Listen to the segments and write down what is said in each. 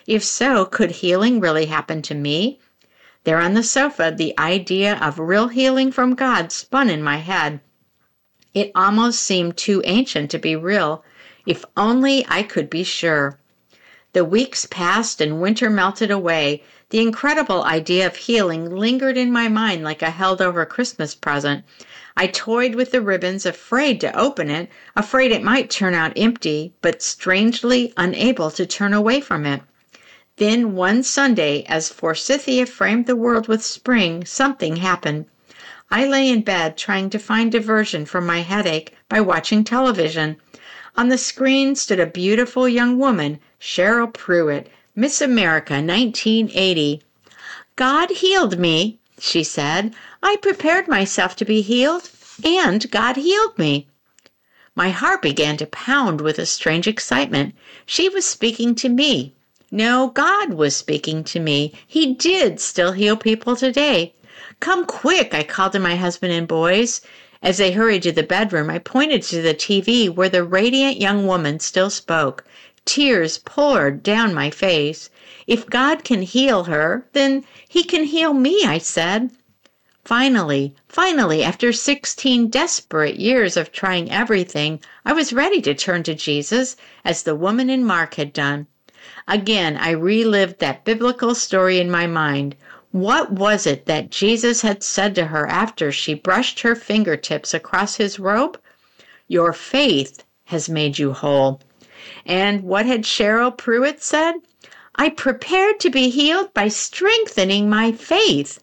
If so, could healing really happen to me? There on the sofa, the idea of real healing from God spun in my head. It almost seemed too ancient to be real. If only I could be sure. The weeks passed and winter melted away. The incredible idea of healing lingered in my mind like a held-over Christmas present. I toyed with the ribbons, afraid to open it, afraid it might turn out empty, but strangely unable to turn away from it. Then one Sunday, as Forsythia framed the world with spring, something happened. I lay in bed trying to find diversion from my headache by watching television. On the screen stood a beautiful young woman, Cheryl Pruitt, Miss America 1980. "God healed me," she said. "I prepared myself to be healed, and God healed me." My heart began to pound with a strange excitement. She was speaking to me. No, God was speaking to me. He did still heal people today. "Come quick," I called to my husband and boys. As they hurried to the bedroom, I pointed to the TV where the radiant young woman still spoke. Tears poured down my face. "If God can heal her, then He can heal me," I said. Finally, after 16 desperate years of trying everything, I was ready to turn to Jesus, as the woman in Mark had done. Again, I relived that biblical story in my mind. What was it that Jesus had said to her after she brushed her fingertips across his robe? "Your faith has made you whole." And what had Cheryl Pruitt said? "I prepared to be healed by strengthening my faith."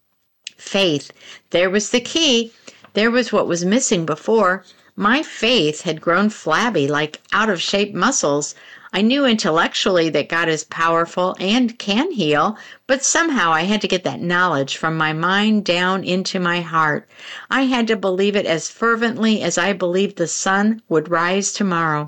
Faith. There was the key. There was what was missing before. My faith had grown flabby, like out-of-shape muscles. I knew intellectually that God is powerful and can heal, but somehow I had to get that knowledge from my mind down into my heart. I had to believe it as fervently as I believed the sun would rise tomorrow.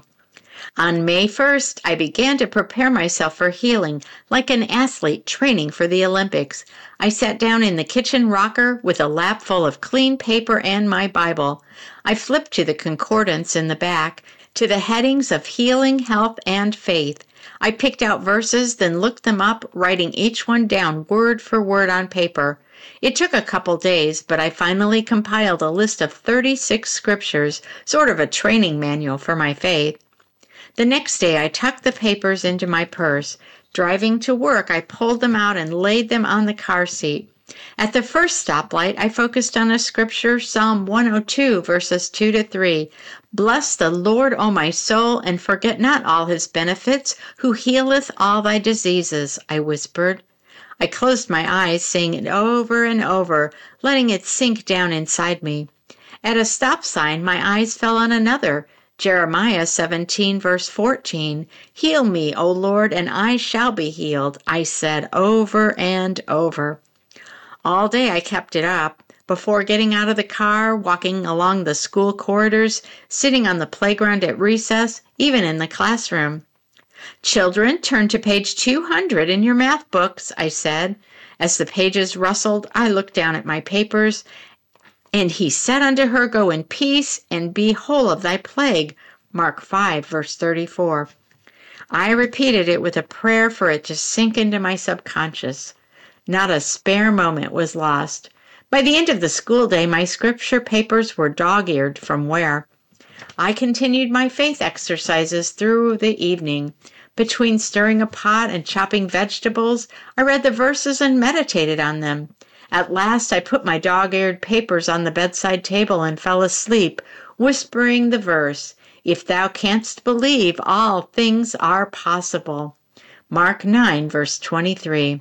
On May 1st, I began to prepare myself for healing, like an athlete training for the Olympics. I sat down in the kitchen rocker with a lap full of clean paper and my Bible. I flipped to the concordance in the back, to the headings of healing, health, and faith. I picked out verses, then looked them up, writing each one down word for word on paper. It took a couple days, but I finally compiled a list of 36 scriptures, sort of a training manual for my faith. The next day, I tucked the papers into my purse. Driving to work, I pulled them out and laid them on the car seat. At the first stoplight, I focused on a scripture, Psalm 102, verses 2 to 3. "Bless the Lord, O my soul, and forget not all his benefits, who healeth all thy diseases," I whispered. I closed my eyes, saying it over and over, letting it sink down inside me. At a stop sign, my eyes fell on another, Jeremiah 17, verse 14. "Heal me, O Lord, and I shall be healed," I said over and over. All day I kept it up. Before getting out of the car, walking along the school corridors, sitting on the playground at recess, even in the classroom. "Children, turn to page 200 in your math books," I said. As the pages rustled, I looked down at my papers. "And he said unto her, Go in peace, and be whole of thy plague." Mark 5, verse 34. I repeated it with a prayer for it to sink into my subconscious. Not a spare moment was lost. By the end of the school day, my scripture papers were dog-eared from wear. I continued my faith exercises through the evening. Between stirring a pot and chopping vegetables, I read the verses and meditated on them. At last, I put my dog-eared papers on the bedside table and fell asleep, whispering the verse, "If thou canst believe, all things are possible." Mark 9, verse 23.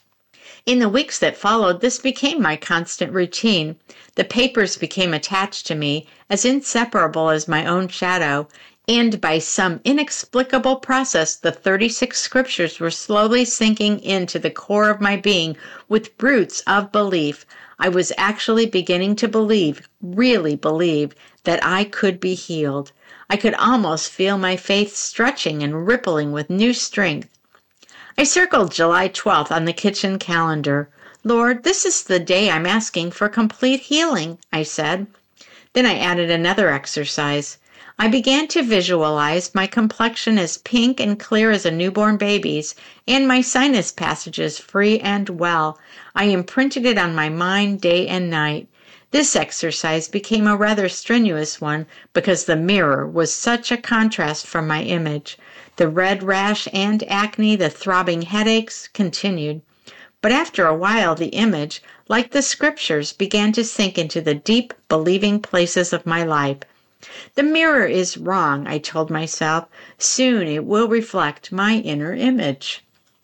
In the weeks that followed, this became my constant routine. The papers became attached to me, as inseparable as my own shadow, and by some inexplicable process, the 36 scriptures were slowly sinking into the core of my being with roots of belief. I was actually beginning to believe, really believe, that I could be healed. I could almost feel my faith stretching and rippling with new strength. I circled July 12th on the kitchen calendar. "Lord, this is the day I'm asking for complete healing," I said. Then I added another exercise. I began to visualize my complexion as pink and clear as a newborn baby's, and my sinus passages free and well. I imprinted it on my mind day and night. This exercise became a rather strenuous one because the mirror was such a contrast from my image. The red rash and acne, the throbbing headaches, continued. But after a while the image, like the scriptures, began to sink into the deep, believing places of my life. The mirror is wrong, I told myself. Soon it will reflect my inner image.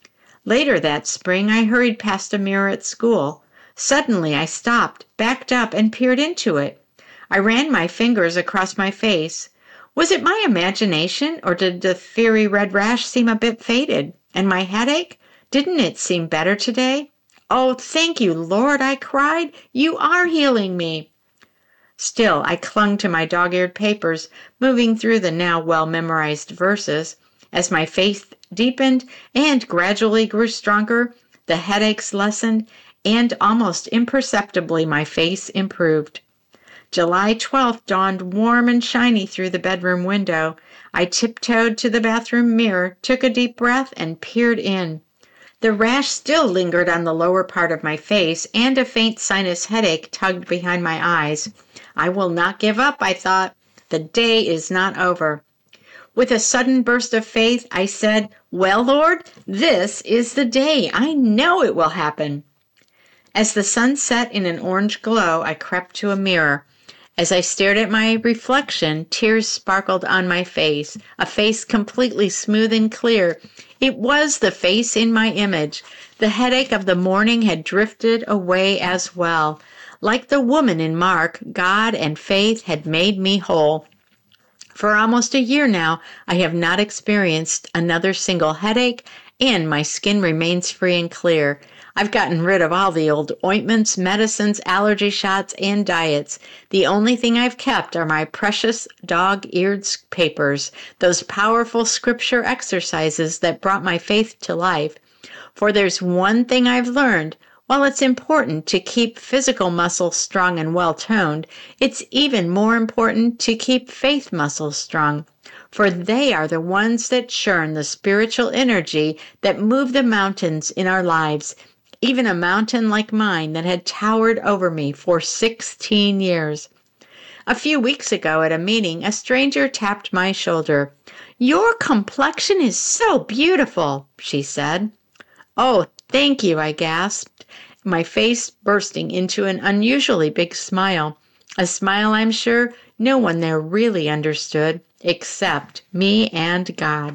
Later that spring, I hurried past a mirror at school. Suddenly I stopped, backed up, and peered into it. I ran my fingers across my face. Was it my imagination, or did the fiery red rash seem a bit faded? And my headache? Didn't it seem better today? Oh, thank you, Lord, I cried. You are healing me. Still, I clung to my dog-eared papers, moving through the now well-memorized verses. As my faith deepened and gradually grew stronger, the headaches lessened, and almost imperceptibly my face improved. July 12th dawned warm and shiny through the bedroom window. I tiptoed to the bathroom mirror, took a deep breath, and peered in. The rash still lingered on the lower part of my face, and a faint sinus headache tugged behind my eyes. I will not give up, I thought. The day is not over. With a sudden burst of faith, I said, Well, Lord, this is the day. I know it will happen. As the sun set in an orange glow, I crept to a mirror. As I stared at my reflection, tears sparkled on my face, a face completely smooth and clear. It was the face in my image. The headache of the morning had drifted away as well. Like the woman in Mark, God and faith had made me whole. For almost a year now, I have not experienced another single headache, and my skin remains free and clear. I've gotten rid of all the old ointments, medicines, allergy shots, and diets. The only thing I've kept are my precious dog-eared papers, those powerful scripture exercises that brought my faith to life. For there's one thing I've learned. While it's important to keep physical muscles strong and well-toned, it's even more important to keep faith muscles strong. For they are the ones that churn the spiritual energy that move the mountains in our lives. Even a mountain like mine that had towered over me for 16 years. A few weeks ago at a meeting, a stranger tapped my shoulder. Your complexion is so beautiful, she said. Oh, thank you, I gasped, my face bursting into an unusually big smile. A smile I'm sure no one there really understood, except me and God.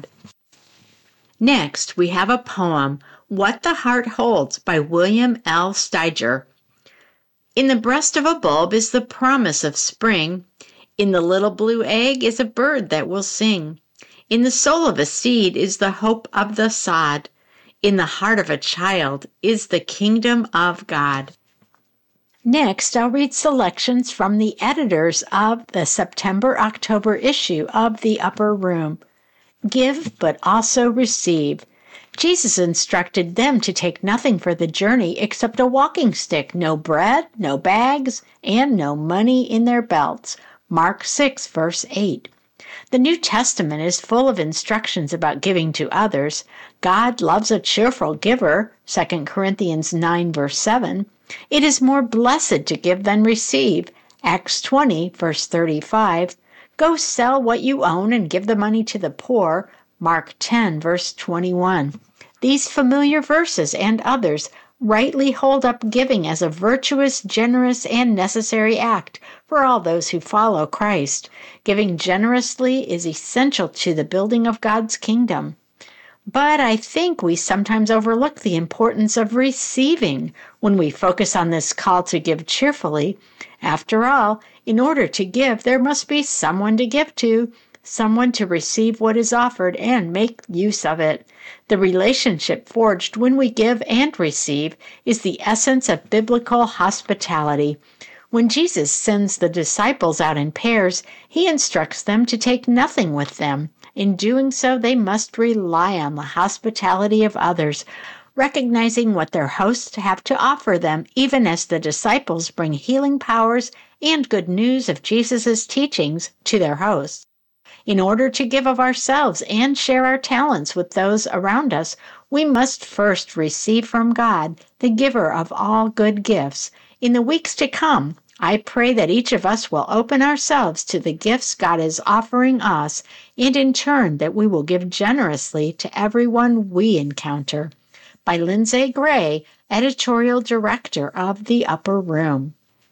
Next, we have a poem, What the Heart Holds by William L. Steiger. In the breast of a bulb is the promise of spring. In the little blue egg is a bird that will sing. In the soul of a seed is the hope of the sod. In the heart of a child is the kingdom of God. Next, I'll read selections from the editors of the September-October issue of The Upper Room. Give, but also receive. Jesus instructed them to take nothing for the journey except a walking stick, no bread, no bags, and no money in their belts. Mark 6, verse 8. The New Testament is full of instructions about giving to others. God loves a cheerful giver, 2 Corinthians 9, verse 7. It is more blessed to give than receive, Acts 20, verse 35. Go sell what you own and give the money to the poor, Mark 10, verse 21. These familiar verses and others rightly hold up giving as a virtuous, generous, and necessary act for all those who follow Christ. Giving generously is essential to the building of God's kingdom. But I think we sometimes overlook the importance of receiving when we focus on this call to give cheerfully. After all, in order to give, there must be someone to give to, someone to receive what is offered and make use of it. The relationship forged when we give and receive is the essence of biblical hospitality. When Jesus sends the disciples out in pairs, he instructs them to take nothing with them. In doing so, they must rely on the hospitality of others, recognizing what their hosts have to offer them, even as the disciples bring healing powers and good news of Jesus' teachings to their hosts. In order to give of ourselves and share our talents with those around us, we must first receive from God, the giver of all good gifts. In the weeks to come, I pray that each of us will open ourselves to the gifts God is offering us, and in turn that we will give generously to everyone we encounter. By Lindsay Gray, Editorial Director of The Upper Room.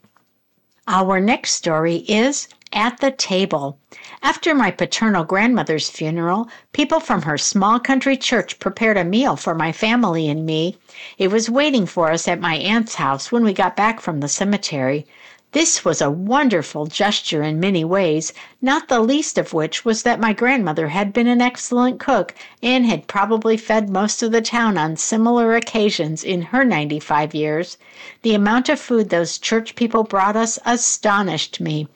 Our next story is At the Table. After my paternal grandmother's funeral, people from her small country church prepared a meal for my family and me. It was waiting for us at my aunt's house when we got back from the cemetery. This was a wonderful gesture in many ways, not the least of which was that my grandmother had been an excellent cook and had probably fed most of the town on similar occasions in her 95 years. The amount of food those church people brought us astonished me.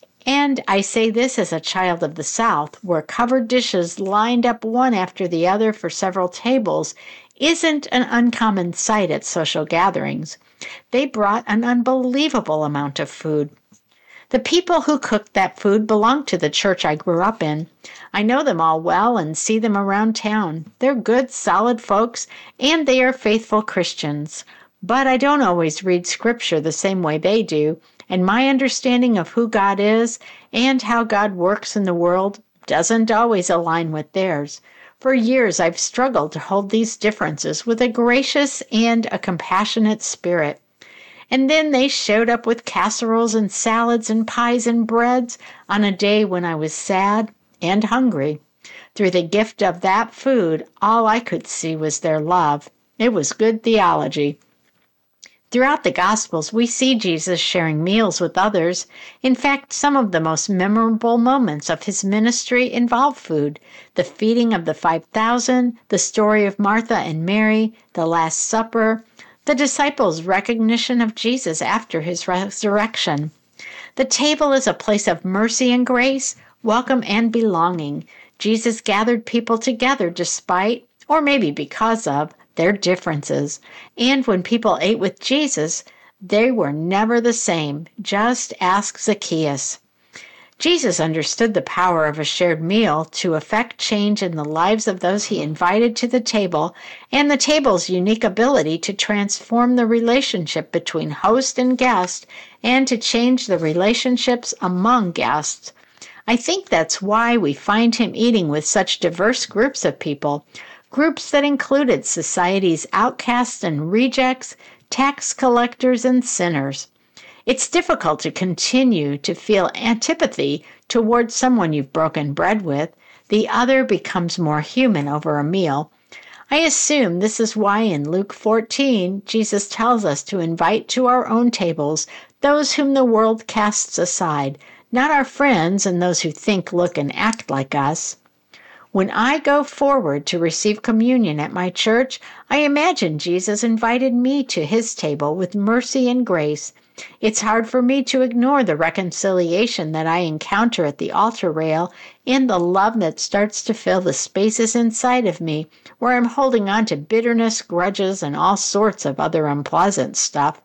And I say this as a child of the South, where covered dishes lined up one after the other for several tables isn't an uncommon sight at social gatherings. They brought an unbelievable amount of food. The people who cooked that food belonged to the church I grew up in. I know them all well and see them around town. They're good, solid folks, and they are faithful Christians. But I don't always read Scripture the same way they do, and my understanding of who God is and how God works in the world doesn't always align with theirs. For years, I've struggled to hold these differences with a gracious and a compassionate spirit. And then they showed up with casseroles and salads and pies and breads on a day when I was sad and hungry. Through the gift of that food, all I could see was their love. It was good theology. Throughout the Gospels, we see Jesus sharing meals with others. In fact, some of the most memorable moments of his ministry involve food. The feeding of the 5,000, the story of Martha and Mary, the Last Supper, the disciples' recognition of Jesus after his resurrection. The table is a place of mercy and grace, welcome and belonging. Jesus gathered people together despite, or maybe because of, their differences. And when people ate with Jesus, they were never the same. Just ask Zacchaeus. Jesus understood the power of a shared meal to effect change in the lives of those he invited to the table, and the table's unique ability to transform the relationship between host and guest and to change the relationships among guests. I think that's why we find him eating with such diverse groups of people, groups that included society's outcasts and rejects, tax collectors and sinners. It's difficult to continue to feel antipathy towards someone you've broken bread with. The other becomes more human over a meal. I assume this is why in Luke 14, Jesus tells us to invite to our own tables those whom the world casts aside, not our friends and those who think, look, and act like us. When I go forward to receive communion at my church, I imagine Jesus invited me to his table with mercy and grace. It's hard for me to ignore the reconciliation that I encounter at the altar rail and the love that starts to fill the spaces inside of me where I'm holding on to bitterness, grudges, and all sorts of other unpleasant stuff.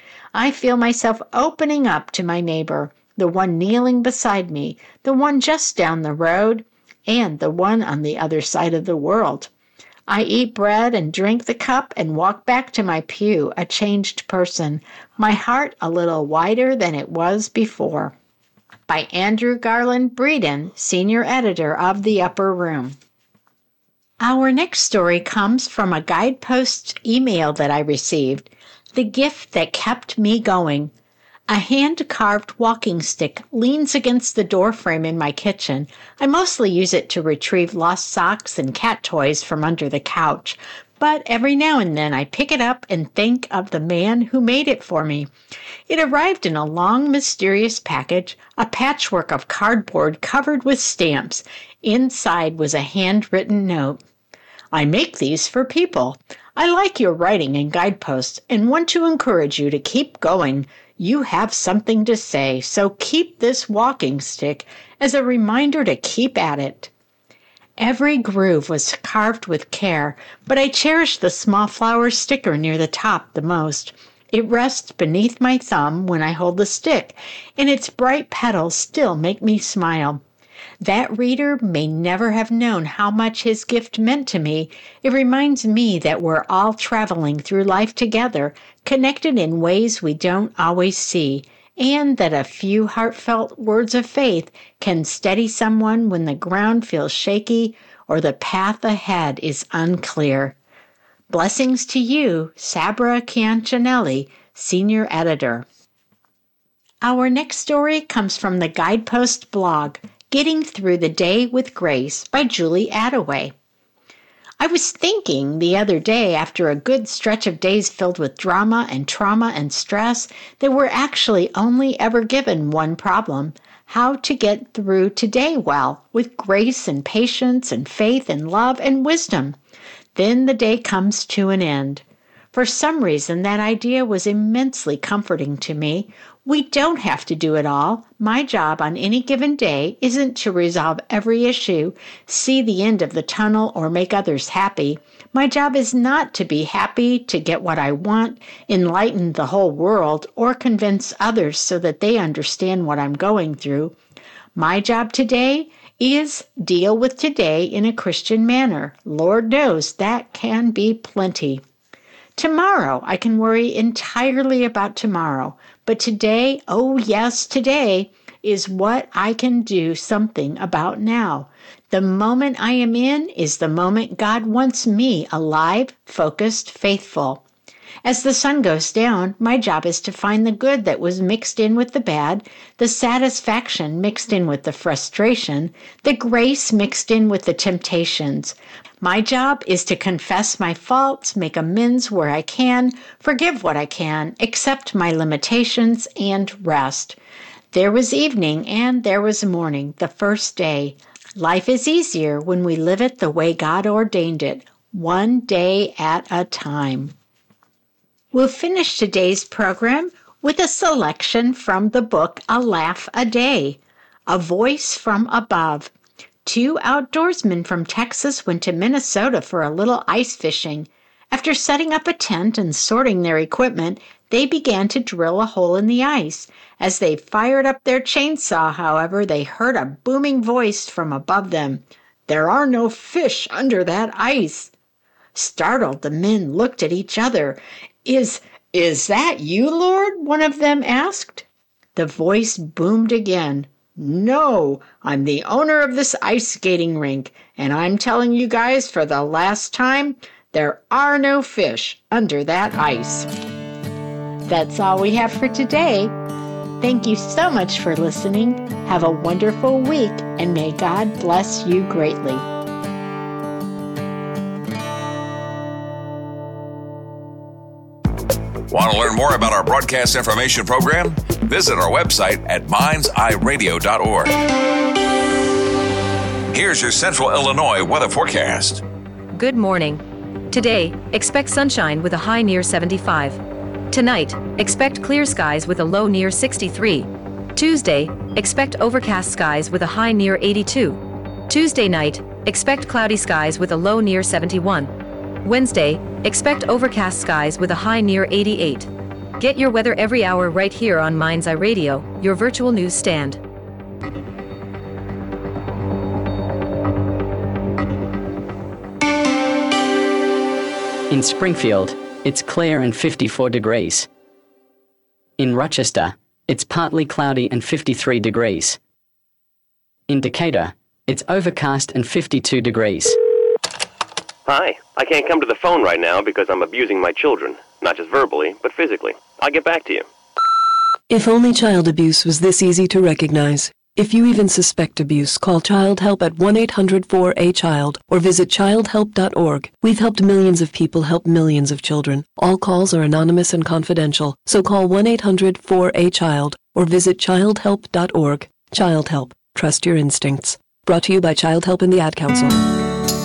I feel myself opening up to my neighbor, the one kneeling beside me, the one just down the road, and the one on the other side of the world. I eat bread and drink the cup and walk back to my pew, a changed person, my heart a little wider than it was before. By Andrew Garland Breeden, Senior Editor of The Upper Room. Our next story comes from a Guidepost email that I received, The Gift That Kept Me Going. A hand-carved walking stick leans against the doorframe in my kitchen. I mostly use it to retrieve lost socks and cat toys from under the couch, but every now and then I pick it up and think of the man who made it for me. It arrived in a long, mysterious package, a patchwork of cardboard covered with stamps. Inside was a handwritten note. I make these for people. I like your writing and guideposts and want to encourage you to keep going. You have something to say, so keep this walking stick as a reminder to keep at it. Every groove was carved with care, but I cherish the small flower sticker near the top the most. It rests beneath my thumb when I hold the stick, and its bright petals still make me smile. That reader may never have known how much his gift meant to me. It reminds me that we're all traveling through life together, connected in ways we don't always see, and that a few heartfelt words of faith can steady someone when the ground feels shaky or the path ahead is unclear. Blessings to you, Sabra Ciancinelli, Senior Editor. Our next story comes from the Guidepost blog, Getting Through the Day with Grace by Julie Attaway. I was thinking the other day, after a good stretch of days filled with drama and trauma and stress, that we're actually only ever given one problem: how to get through today well, with grace and patience and faith and love and wisdom. Then the day comes to an end. For some reason, that idea was immensely comforting to me. We don't have to do it all. My job on any given day isn't to resolve every issue, see the end of the tunnel, or make others happy. My job is not to be happy, to get what I want, enlighten the whole world, or convince others so that they understand what I'm going through. My job today is deal with today in a Christian manner. Lord knows that can be plenty. Tomorrow, I can worry entirely about tomorrow. But today, oh yes, today, is what I can do something about now. The moment I am in is the moment God wants me alive, focused, faithful. As the sun goes down, my job is to find the good that was mixed in with the bad, the satisfaction mixed in with the frustration, the grace mixed in with the temptations. My job is to confess my faults, make amends where I can, forgive what I can, accept my limitations, and rest. There was evening and there was morning, the first day. Life is easier when we live it the way God ordained it, one day at a time. We'll finish today's program with a selection from the book A Laugh a Day, A Voice from Above. 2 outdoorsmen from Texas went to Minnesota for a little ice fishing. After setting up a tent and sorting their equipment, they began to drill a hole in the ice. As they fired up their chainsaw, however, they heard a booming voice from above them. "There are no fish under that ice." Startled, the men looked at each other. Is that you, Lord?" one of them asked. The voice boomed again. "No, I'm the owner of this ice skating rink, and I'm telling you guys for the last time, there are no fish under that ice." That's all we have for today. Thank you so much for listening. Have a wonderful week, and may God bless you greatly. Want to learn more about our broadcast information program? Visit our website at mindseyeradio.org. Here's your Central Illinois weather forecast. Good morning. Today, expect sunshine with a high near 75. Tonight, expect clear skies with a low near 63. Tuesday, expect overcast skies with a high near 82. Tuesday night, expect cloudy skies with a low near 71. Wednesday, expect overcast skies with a high near 88. Get your weather every hour right here on Mind's Eye Radio, your virtual news stand. In Springfield, it's clear and 54 degrees. In Rochester, it's partly cloudy and 53 degrees. In Decatur, it's overcast and 52 degrees. Hi, I can't come to the phone right now because I'm abusing my children. Not just verbally, but physically. I'll get back to you. If only child abuse was this easy to recognize. If you even suspect abuse, call Child Help at 1-800-4A-CHILD or visit childhelp.org. We've helped millions of people help millions of children. All calls are anonymous and confidential, so call 1-800-4A-CHILD or visit childhelp.org. Child Help. Trust your instincts. Brought to you by Child Help and the Ad Council.